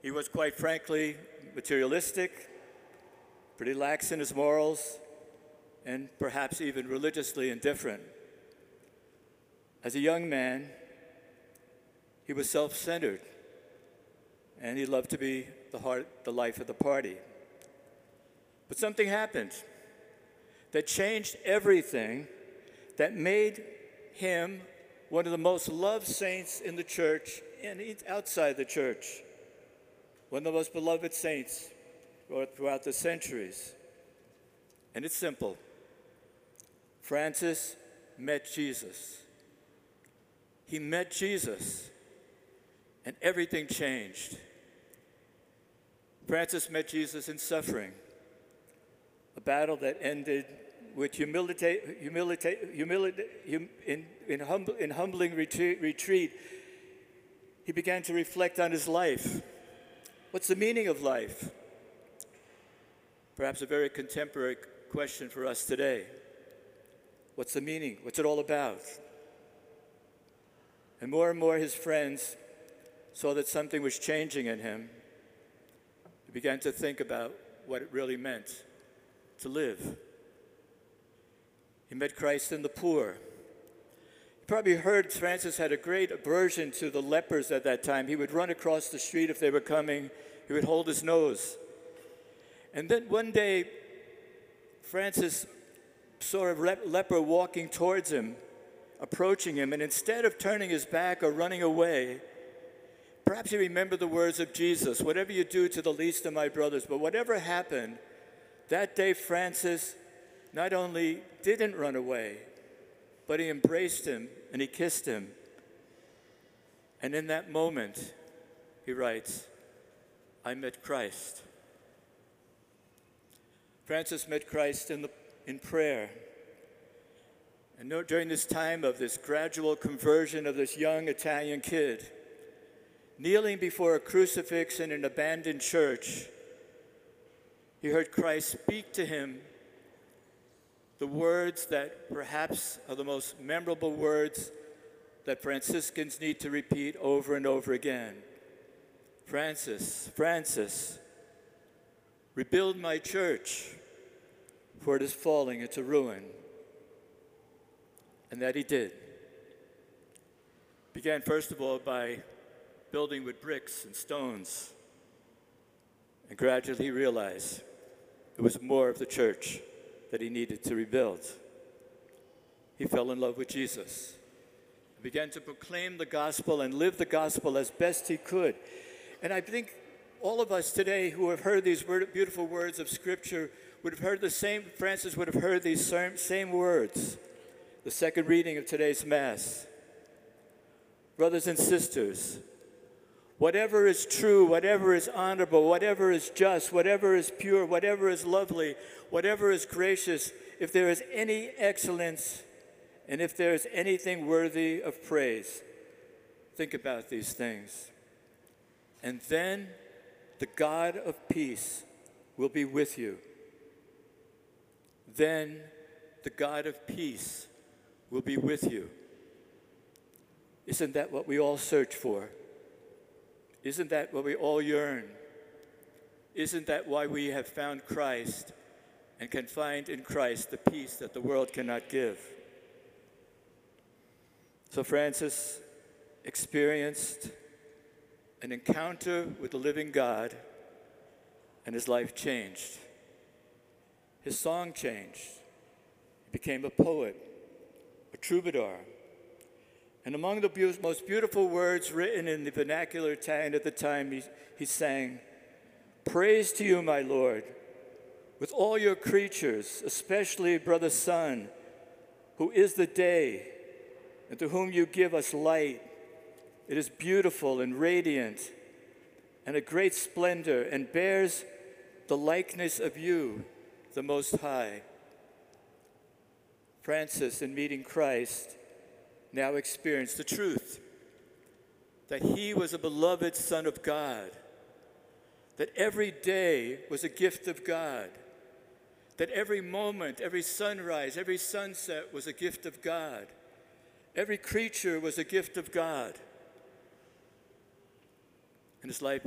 He was, quite frankly, materialistic, pretty lax in his morals, and perhaps even religiously indifferent. As a young man, he was self-centered, and he loved to be the life of the party. But something happened that changed everything, that made him one of the most loved saints in the church and outside the church, one of the most beloved saints throughout the centuries. And it's simple. Francis met Jesus. He met Jesus, and everything changed. Francis met Jesus in suffering, a battle that ended with in humbling retreat. He began to reflect on his life. What's the meaning of life? Perhaps a very contemporary question for us today. What's the meaning? What's it all about? And more his friends saw that something was changing in him. He began to think about what it really meant to live. He met Christ in the poor. You probably heard Francis had a great aversion to the lepers at that time. He would run across the street if they were coming. He would hold his nose. And then one day, Francis saw a leper walking towards him, approaching him, and instead of turning his back or running away, perhaps he remembered the words of Jesus, "Whatever you do to the least of my brothers." But whatever happened, that day Francis not only didn't run away, but he embraced him and he kissed him. And in that moment, he writes, "I met Christ." Francis met Christ in prayer. And during this time of this gradual conversion of this young Italian kid, kneeling before a crucifix in an abandoned church, he heard Christ speak to him the words that perhaps are the most memorable words that Franciscans need to repeat over and over again. "Francis, Francis, rebuild my church, for it is falling into ruin." And that he did. Began first of all by building with bricks and stones, and gradually he realized it was more of the church that he needed to rebuild. He fell in love with Jesus. He began to proclaim the gospel and live the gospel as best he could. And I think all of us today who have heard these beautiful words of Scripture would have heard the same, Francis would have heard these same words, the second reading of today's Mass. Brothers and sisters, whatever is true, whatever is honorable, whatever is just, whatever is pure, whatever is lovely, whatever is gracious, if there is any excellence, and if there is anything worthy of praise, think about these things. And then the God of peace will be with you. Then the God of peace will be with you. Isn't that what we all search for? Isn't that what we all yearn? Isn't that why we have found Christ and can find in Christ the peace that the world cannot give? So Francis experienced an encounter with the living God, and his life changed. His song changed. He became a poet, a troubadour. And among the most beautiful words written in the vernacular Italian at the time, he sang, "Praise to you, my Lord, with all your creatures, especially brother sun, who is the day, and to whom you give us light. It is beautiful and radiant, and a great splendor, and bears the likeness of you, the Most High." Francis, in meeting Christ, now experienced the truth that he was a beloved Son of God, that every day was a gift of God, that every moment, every sunrise, every sunset was a gift of God, every creature was a gift of God. And his life